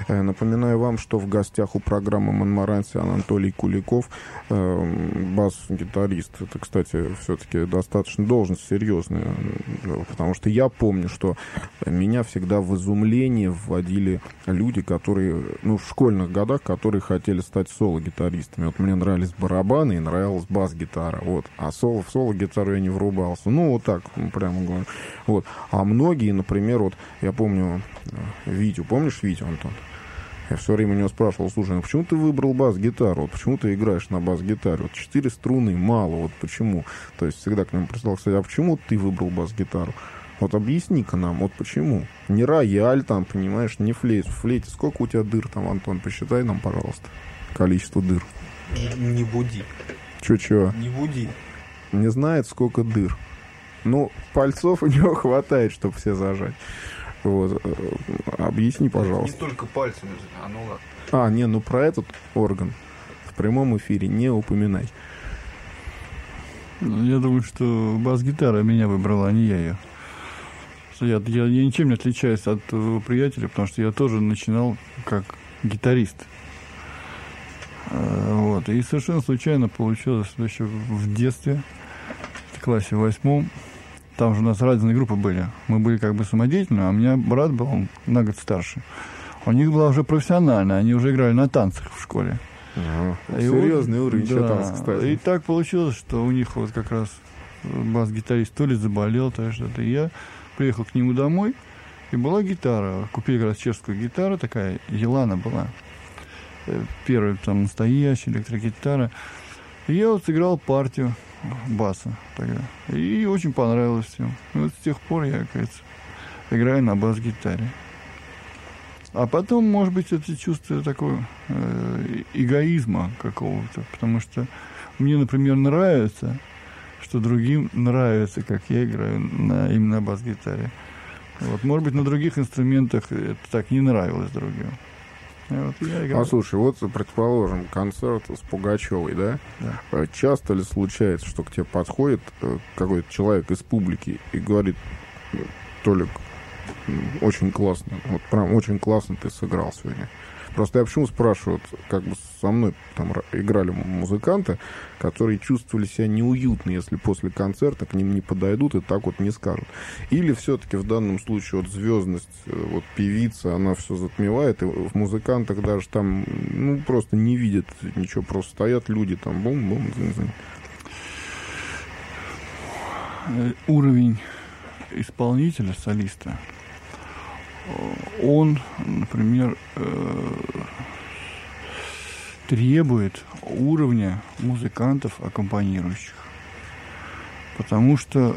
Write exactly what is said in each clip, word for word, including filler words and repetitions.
Напоминаю вам, что в гостях у программы «Монмаранси» Анатолий Куликов, бас-гитарист. Это, кстати, все-таки достаточно должность серьезная, потому что я помню, что меня всегда в изумление вводили люди, которые, ну, в школьных годах, которые хотели стать соло-гитаристами. Вот мне нравились барабаны и нравилась бас-гитара, вот. А соло, в соло-гитару я не врубался. Ну, вот так, прямо говорю. Вот. А многие, например, вот, я помню Витю, помнишь Витю, Антон? Я все время у него спрашивал: слушай, ну почему ты выбрал бас-гитару? Вот почему ты играешь на бас-гитаре? Вот четыре струны мало, вот почему? То есть всегда к нему пришел, кстати, а почему ты выбрал бас-гитару? Вот объясни-ка нам, вот почему? Не рояль там, понимаешь, не флейт. В флейте сколько у тебя дыр там, Антон? Посчитай нам, пожалуйста, количество дыр. Не буди. Чё-чё? Не буди. Не знает, сколько дыр. Ну, пальцов у него хватает, чтобы все зажать. Вот. Объясни, пожалуйста. Не только пальцем, а ну ладно. А, не, ну про этот орган в прямом эфире не упоминай. Я думаю, что бас-гитара меня выбрала, а не я ее. Я, я, я ничем не отличаюсь от приятеля, потому что я тоже начинал как гитарист. Вот. И совершенно случайно получилось еще в детстве, в классе восьмом. Там же у нас разные группы были. Мы были как бы самодеятельны, а у меня брат был, он на год старше. У них была уже профессиональная, они уже играли на танцах в школе. Ага. Серьезный вот, уровень, да, танцев, кстати. И так получилось, что у них вот как раз бас-гитарист то ли заболел, то ли что-то. И я приехал к нему домой, и была гитара. Купили как раз чешскую гитару, такая Елана была. Первая там настоящая электрогитара. И я вот сыграл партию баса тогда. И очень понравилось всем. И вот с тех пор я, кажется, играю на бас-гитаре. А потом, может быть, это чувство такого э, эгоизма какого-то. Потому что мне, например, нравится, что другим нравится, как я играю на, именно на бас-гитаре. Вот. Может быть, на других инструментах это так не нравилось другим. Вот а слушай, вот, предположим, концерт с Пугачевой, да? Да. Часто ли случается, что к тебе подходит какой-то человек из публики и говорит: Толик, очень классно, вот прям очень классно ты сыграл сегодня? Просто я почему спрашиваю, вот, как бы со мной там играли музыканты, которые чувствовали себя неуютно, если после концерта к ним не подойдут и так вот не скажут. Или все-таки в данном случае вот звездность, вот певица, она все затмевает, и в музыкантах даже там, ну, просто не видят ничего, просто стоят люди там, бум-бум. Уровень исполнителя, солиста, он, например, требует уровня музыкантов, аккомпанирующих. Потому что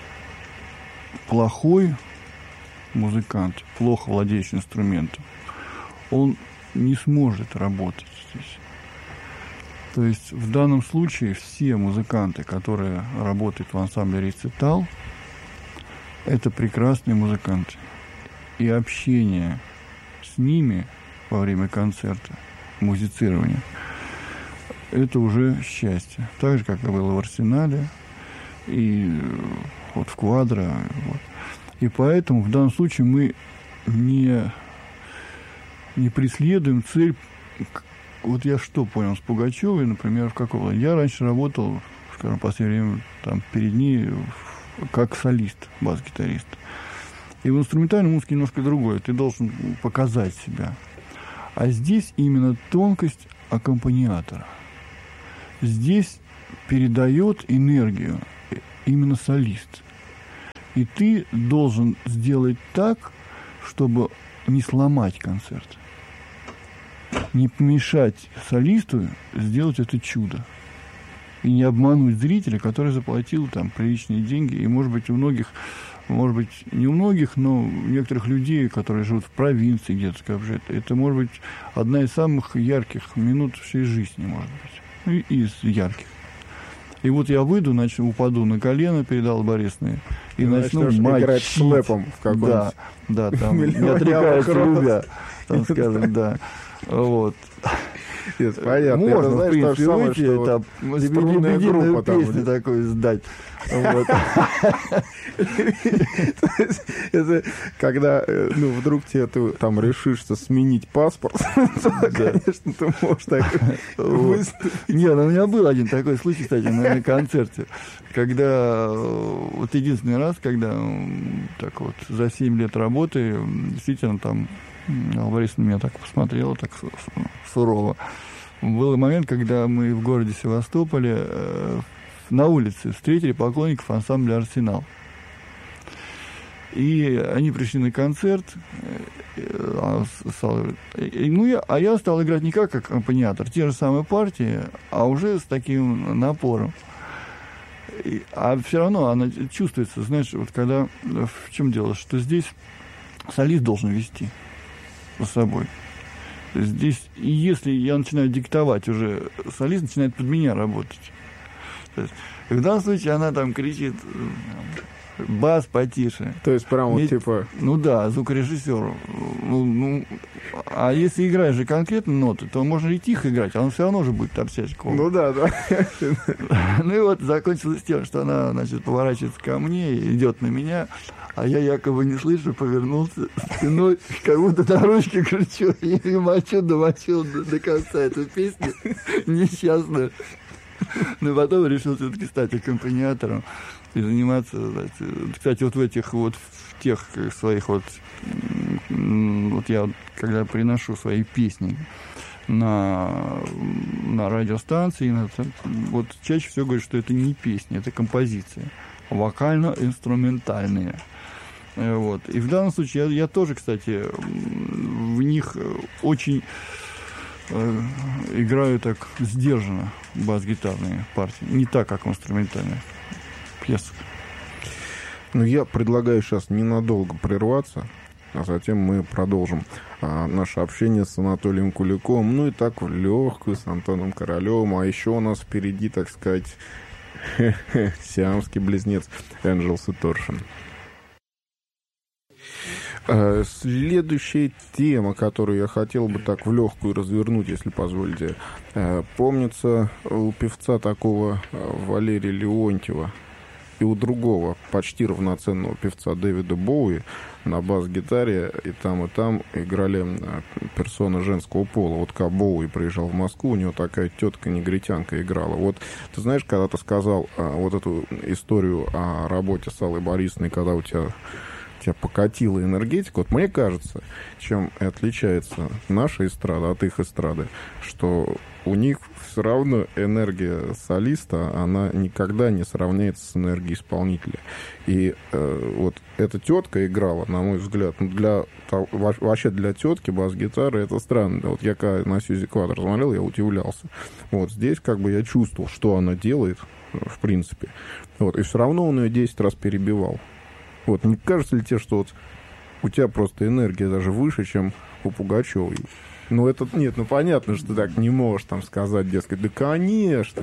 плохой музыкант, плохо владеющий инструментом, он не сможет работать здесь. То есть в данном случае все музыканты, которые работают в ансамбле «Рецитал», это прекрасные музыканты. И общение с ними во время концерта, музицирование, это уже счастье. Так же, как и было в «Арсенале», и вот в «Квадро». Вот. И поэтому в данном случае мы не, не преследуем цель. Вот я что понял с Пугачевой, например, в какого? Я раньше работал, скажем, в последнее время там, перед ней как солист, бас-гитарист. И в инструментальной музыке немножко другое. Ты должен показать себя. А здесь именно тонкость аккомпаниатора. Здесь передает энергию именно солист. И ты должен сделать так, чтобы не сломать концерт. Не помешать солисту сделать это чудо. И не обмануть зрителя, который заплатил там приличные деньги. И, может быть, у многих... Может быть, не у многих, но у некоторых людей, которые живут в провинции где-то, как же это, это может быть одна из самых ярких минут всей жизни, может быть, ну, из ярких. И вот я выйду, значит, упаду на колено перед Аллой Борисовной и начну мочить. Играть шлепом в каком-нибудь. Да, да, там не отрекаются любя, там, скажем, да. Вот. Нет, понятно. Можно, это, знаешь, в принципе, то же самое, выйти, что там, вот струнная группа там, песню вот. такую сдать. Вот. Это когда, ну, вдруг тебе ты там решишься сменить паспорт, то, конечно, ты можешь так выступить. Не, ну у меня был один такой случай, кстати, на концерте, когда вот единственный раз, когда так вот за семь лет работы, действительно там Алла Борисовна на меня так посмотрела, так сурово. Был момент, когда мы в городе Севастополе э, на улице встретили поклонников ансамбля «Арсенал». И они пришли на концерт, э, э, ну, я, а я стал играть не как аккомпаниатор, те же самые партии, а уже с таким напором. И, а все равно она чувствуется, знаешь, вот когда, в чем дело, что здесь солист должен вести за собой. Здесь, и если я начинаю диктовать, уже солист начинает под меня работать. То есть, в данном случае она там кричит бас потише. То есть прям вот Ведь, типа... Ну да, звукорежиссеру. Ну, ну, а если играешь же конкретно ноты, то можно и тихо играть, а он все равно же будет торчать кол. Ну да, да. Ну и вот закончилось тем, что она, значит, поворачивается ко мне, идет на меня, а я якобы не слышу, повернулся спиной, как будто на ручке кричу, и мочу, домочил до, до конца эту песню несчастную. Но потом решил все-таки стать аккомпаниатором и заниматься, кстати, вот в этих вот, в тех своих вот, вот я когда приношу свои песни на, на радиостанции, на, вот чаще всего говорю, что это не песни, это композиция, вокально-инструментальные. Вот. И в данном случае я, я тоже, кстати, в них очень э, играю так сдержанно бас-гитарные партии. Не так, как в инструментальных пьесах. Ну, я предлагаю сейчас ненадолго прерваться, а затем мы продолжим а, наше общение с Анатолием Куликовым. Ну и так в легкую с Антоном Королевым. А еще у нас впереди, так сказать, сиамский близнец Энджелс и Торшин. Следующая тема, которую я хотел бы так в легкую развернуть, если позволите. Помнится, у певца такого Валерия Леонтьева и у другого почти равноценного певца Дэвида Боуи на бас-гитаре и там, и там играли персоны женского пола. Вот когда Боуи приезжал в Москву, у него такая тетка-негритянка играла. Вот ты знаешь, когда ты сказал вот эту историю о работе с Аллой Борисовной, когда у тебя тебя покатила энергетика, вот мне кажется, чем отличается наша эстрада от их эстрады, что у них все равно энергия солиста, она никогда не сравняется с энергией исполнителя. И э, вот эта тетка играла, на мой взгляд, ну, для, вообще для тетки бас-гитары это странно. Вот я когда на Сьюзи Квадро смотрел, я удивлялся. Вот здесь как бы я чувствовал, что она делает, в принципе. Вот, и все равно он ее десять раз перебивал. Вот, не кажется ли тебе, что вот у тебя просто энергия даже выше, чем у Пугачевой? Ну, это, нет, ну, понятно, что ты так не можешь там сказать, дескать, да, конечно.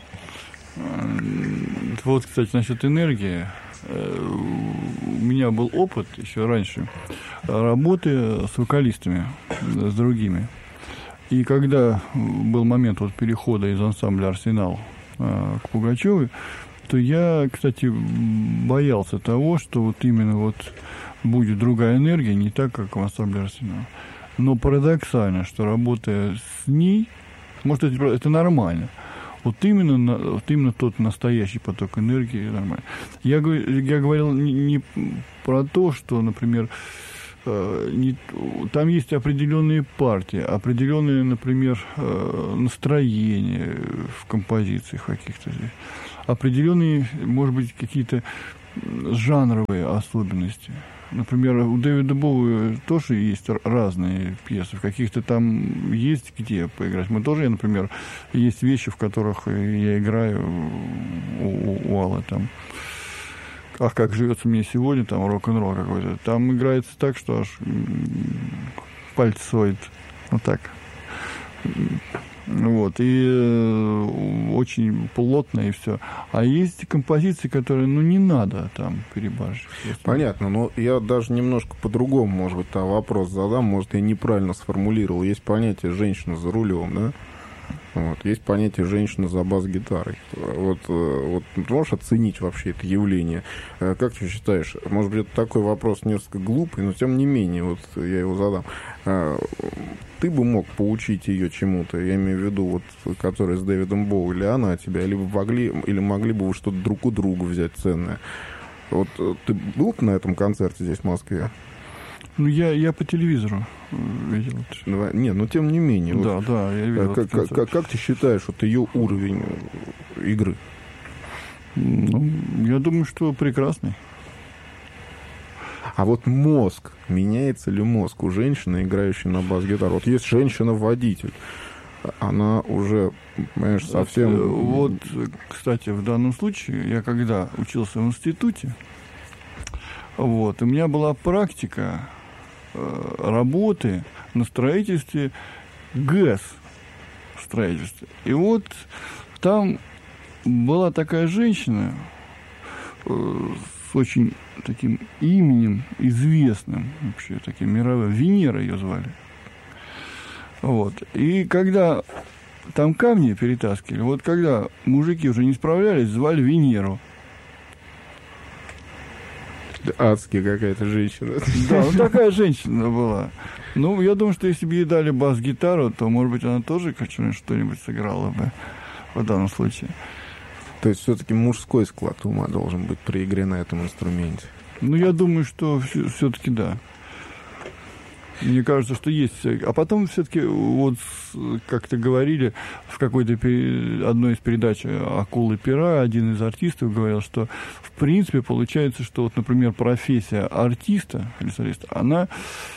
Вот, кстати, насчет энергии. У меня был опыт еще раньше работы с вокалистами, с другими. И когда был момент вот перехода из ансамбля «Арсенал» к Пугачевой, то я, кстати, боялся того, что вот именно вот будет другая энергия, не так, как в ансамбле «Арсенал». Но парадоксально, что работая с ней, может, это, это нормально. Вот именно, вот именно тот настоящий поток энергии нормально. Я, я говорил не, не про то, что, например, не, там есть определенные партии, определенные, например, настроения в композициях каких-то здесь. Определенные, может быть, какие-то жанровые особенности. Например, у Дэвида Боуи тоже есть разные пьесы. В каких-то там есть где поиграть. Мы тоже, например, есть вещи, в которых я играю у, у Аллы там. Ах, как живется мне сегодня, там рок-н-ролл какой-то. Там играется так, что аж пальцы сводит. Вот так. Вот, и э, очень плотно, и все. А есть композиции, которые, ну, не надо там перебарщивать. Понятно, но я даже немножко по-другому, может быть, там вопрос задам, может, я неправильно сформулировал. Есть понятие «женщина за рулем», да? Вот. Есть понятие «женщина за бас-гитарой». Вот, вот можешь оценить вообще это явление? Как ты считаешь? Может быть, это такой вопрос несколько глупый, но тем не менее, вот я его задам. Ты бы мог поучить ее чему-то, я имею в виду, вот, которая с Дэвидом Боуи, или она тебя, или могли, или могли бы вы что-то друг у друга взять ценное? Вот ты был на этом концерте здесь, в Москве? Ну, я, я по телевизору видел. Давай, нет, но тем не менее. Да, вот, да, я видел. Как, как, как, как ты считаешь, вот ее уровень игры? Ну, я думаю, что прекрасный. А вот мозг, меняется ли мозг у женщины, играющей на бас-гитару? Вот есть женщина-водитель, она уже, понимаешь, совсем... Вот, кстати, в данном случае, я когда учился в институте, вот, у меня была практика э, работы на строительстве ГЭС, в строительстве. И вот там была такая женщина э, с очень таким именем известным, вообще таким мировым, Венера ее звали. Вот. И когда там камни перетаскивали, вот когда мужики уже не справлялись, звали Венеру. Адская какая-то женщина. Да, вот такая женщина была. Ну, я думаю, что если бы ей дали бас-гитару, то, может быть, она тоже что-нибудь сыграла бы в данном случае. То есть все-таки мужской склад ума должен быть при игре на этом инструменте? Ну, я думаю, что все-таки да. Мне кажется, что есть. А потом все-таки, вот как-то говорили в какой-то одной из передач «Акулы пера», один из артистов говорил, что в принципе получается, что вот, например, профессия артиста или солиста, она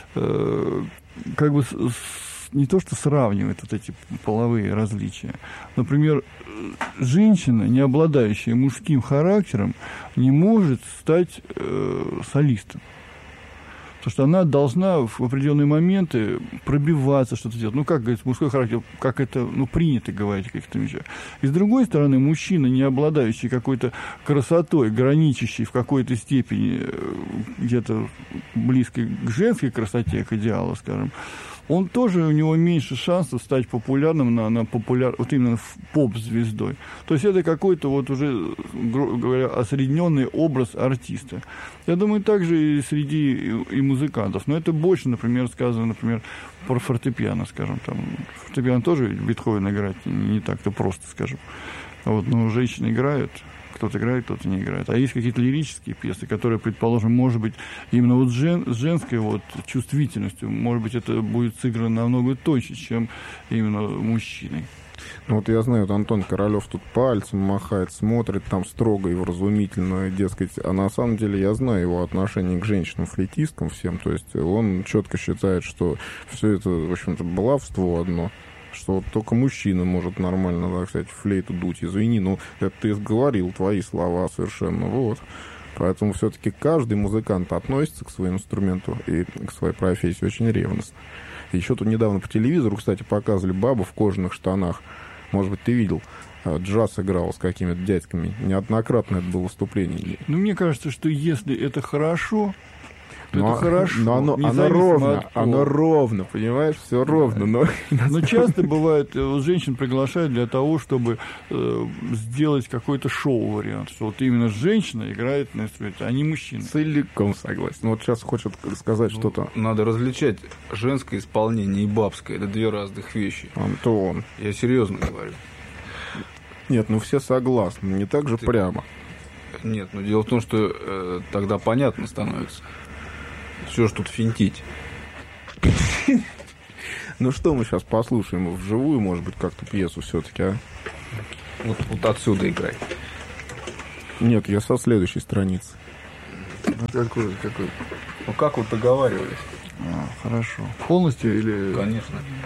э, как бы с, с, не то что сравнивает вот эти половые различия. Например, женщина, не обладающая мужским характером, не может стать э, солистом. Потому что она должна в определенные моменты пробиваться, что-то делать. Ну, как говорится, мужской характер, как это, ну, принято говорить в каких-то вещах. И с другой стороны, мужчина, не обладающий какой-то красотой, граничащий в какой-то степени где-то близкой к женской красоте, к идеалу, скажем, он тоже, у него меньше шансов стать популярным на, на популяр, вот именно поп-звездой. То есть это какой-то вот уже, грубо говоря, осредненный образ артиста. Я думаю, также и среди и, и музыкантов. Но это больше, например, сказано, например, про фортепиано, скажем. Там, фортепиано тоже Бетховен играть не, не так-то просто, скажем. Вот, но женщины играют. Кто-то играет, кто-то не играет. А есть какие-то лирические пьесы, которые, предположим, может быть, именно вот жен, с женской вот чувствительностью, может быть, это будет сыграно намного тоньше, чем именно мужчиной. Ну вот я знаю, вот Антон Королёв тут пальцем махает, смотрит там строго и вразумительно, дескать, а на самом деле я знаю его отношение к женщинам-флейтисткам всем, то есть он четко считает, что все это, в общем-то, баловство одно. Что вот только мужчина может нормально, так сказать, флейту дуть. Извини, ну, это ты говорил, твои слова совершенно, вот. Поэтому все-таки каждый музыкант относится к своему инструменту и к своей профессии очень ревностно. Еще тут недавно по телевизору, кстати, показывали бабу в кожаных штанах. Может быть, ты видел, джаз играл с какими-то дядьками. Неоднократно это было выступление. Ну, мне кажется, что если это хорошо... Но, это хорошо. Но оно, оно ровно, оно ровно, понимаешь, все ровно. Но, но часто бывает, вот женщин приглашают для того, чтобы э, сделать какой-то шоу-вариант, что вот именно женщина играет на инструменте, а не мужчина. Целиком согласен. Ну, вот сейчас хочет сказать ну, что-то. Надо различать женское исполнение и бабское. Это две разных вещи. Антон. Я серьезно говорю. Нет, ну все согласны, не так же Ты... прямо. Нет, но дело в том, что э, тогда понятно становится. Все ж тут финтить. Ну что мы сейчас послушаем вживую, может быть, как-то пьесу все-таки, а? Вот, вот отсюда играй. Нет, я со следующей страницы. Ну, какой, какой? Ну как вот договаривались? А, хорошо. Полностью или... Конечно.